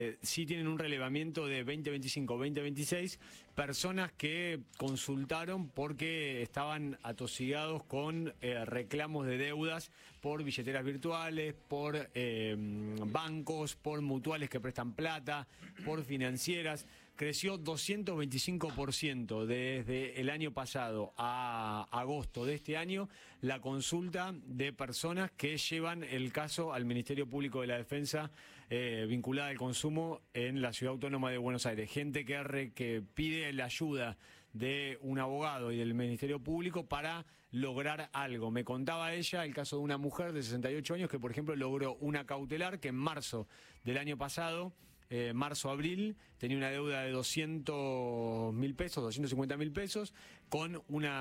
Sí tienen un relevamiento de 2025, 2026, personas que consultaron porque estaban atosigados con reclamos de deudas por billeteras virtuales, por bancos, por mutuales que prestan plata, por financieras. Creció 225% desde el año pasado a agosto de este año la consulta de personas que llevan el caso al Ministerio Público de la Defensa vinculada al consumo en la Ciudad Autónoma de Buenos Aires. Gente que pide la ayuda de un abogado y del Ministerio Público para lograr algo. Me contaba ella el caso de una mujer de 68 años que, por ejemplo, logró una cautelar que en marzo del año pasado, marzo-abril, tenía una deuda de 200.000 pesos, 250.000 pesos, con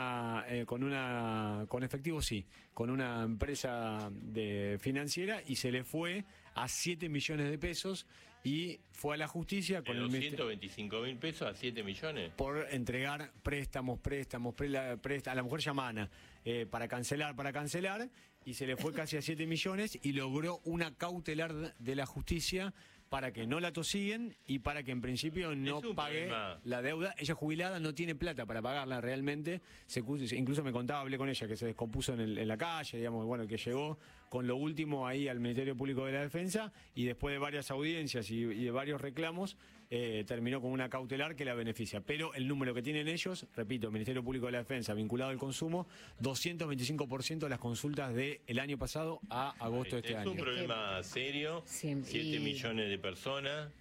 efectivo, sí, con una empresa financiera, y se le fue a 7 millones de pesos y fue a la justicia con ¿De 225.000 pesos a 7 millones? Por entregar préstamos, a la mujer llamana, para cancelar, y se le fue casi a 7 millones y logró una cautelar de la justicia para que no la tosiguen y para que en principio no pague la deuda. Ella jubilada no tiene plata para pagarla realmente. Incluso me contaba, hablé con ella, que se descompuso en la calle, digamos, bueno, que llegó con lo último ahí al Ministerio Público de la Defensa y después de varias audiencias y de varios reclamos, terminó con una cautelar que la beneficia. Pero el número que tienen ellos, repito, Ministerio Público de la Defensa vinculado al consumo, 225% de las consultas del año pasado a agosto de este año. Es un problema serio, 7 millones de personas,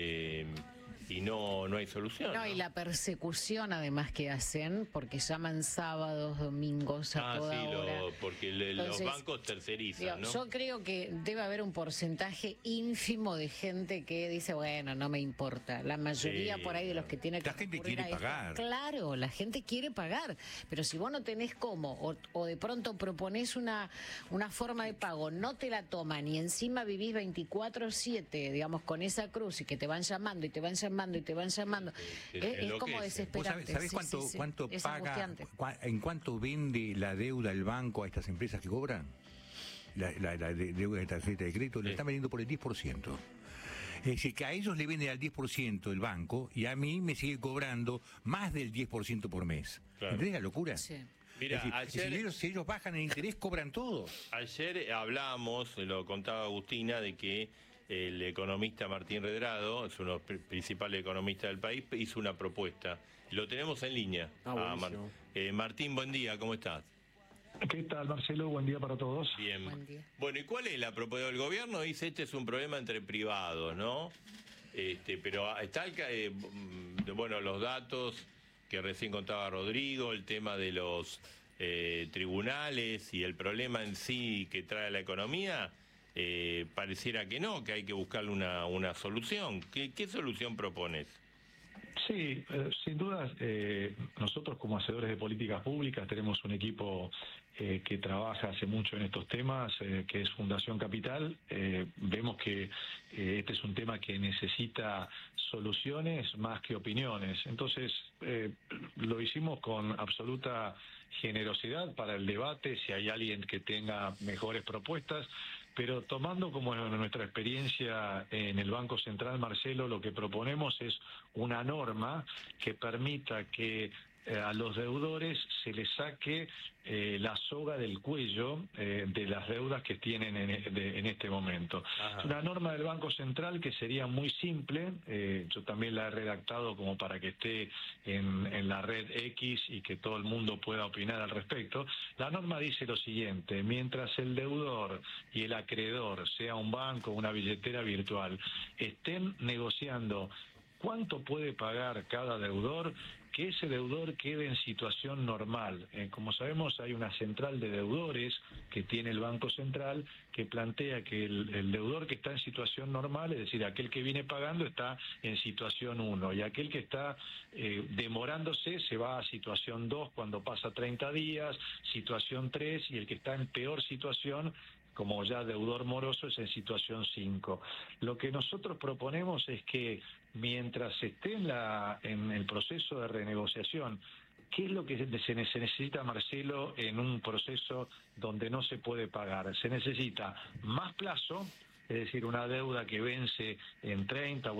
y no hay solución. No, y la persecución además que hacen, porque llaman sábados, domingos, a toda hora. Porque Entonces, los bancos tercerizan, ¿no? Yo creo que debe haber un porcentaje ínfimo de gente que dice, bueno, no me importa. La mayoría por ahí de los que tiene que... La gente quiere pagar. Claro, la gente quiere pagar, pero si vos no tenés cómo, o de pronto proponés una forma de pago, no te la toman y encima vivís 24/7, digamos, con esa cruz y que te van llamando y te van llamando y te van llamando, es como desesperante. ¿Sabés cuánto paga, en cuánto vende la deuda el banco a estas empresas que cobran? La deuda de tarjeta de crédito, la están vendiendo por el 10%. Es decir, que a ellos le vende al 10% el banco y a mí me sigue cobrando más del 10% por mes. Claro. ¿Entendés la locura? Sí. Mira, ayer, si ellos bajan en interés, cobran todo. Ayer hablábamos, lo contaba Agustina, de que el economista Martín Redrado, es uno de los principales economistas del país, hizo una propuesta. Lo tenemos en línea. Martín, buen día, ¿cómo estás? ¿Qué tal, Marcelo? Buen día para todos. Bien. Buen día. Bueno, ¿y cuál es la propuesta del gobierno? Dice, este es un problema entre privados, ¿no? Pero está los datos que recién contaba Rodrigo, el tema de los tribunales y el problema en sí que trae la economía. Pareciera que no, que hay que buscarle una solución. ¿Qué solución propones? Sí, sin duda, nosotros como hacedores de políticas públicas tenemos un equipo que trabaja hace mucho en estos temas, que es Fundación Capital. Vemos que este es un tema que necesita soluciones más que opiniones. Entonces, lo hicimos con absoluta generosidad para el debate, si hay alguien que tenga mejores propuestas, pero tomando como nuestra experiencia en el Banco Central, Marcelo, lo que proponemos es una norma que permita que a los deudores se les saque la soga del cuello de las deudas que tienen en este momento. Es una norma del Banco Central que sería muy simple, yo también la he redactado como para que esté en la red X y que todo el mundo pueda opinar al respecto. La norma dice lo siguiente: mientras el deudor y el acreedor, sea un banco o una billetera virtual, estén negociando cuánto puede pagar cada deudor, que ese deudor quede en situación normal. Como sabemos, hay una central de deudores que tiene el Banco Central que plantea que el deudor que está en situación normal, es decir, aquel que viene pagando, está en situación 1, y aquel que está demorándose se va a situación 2 cuando pasa 30 días, situación 3, y el que está en peor situación, como ya deudor moroso, es en situación 5. Lo que nosotros proponemos es que mientras esté en el proceso de renegociación, ¿qué es lo que se necesita, Marcelo, en un proceso donde no se puede pagar? Se necesita más plazo es decir, una deuda que vence en 30